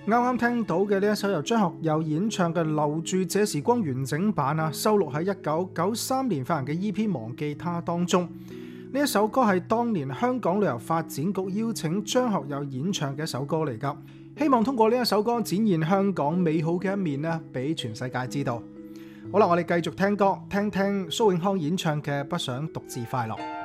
啱啱聽到嘅呢一首由張學友演唱嘅《留住這時光》完整版啊，收錄喺1993年發行嘅 EP《忘記他》當中。呢一首歌係當年香港旅遊發展局邀請張學友演唱嘅一首歌嚟㗎，希望通過呢一首歌展現香港美好嘅一面呢，俾全世界知道。好啦，我哋繼續聽歌，聽聽蘇永康演唱嘅《不想獨自快樂》。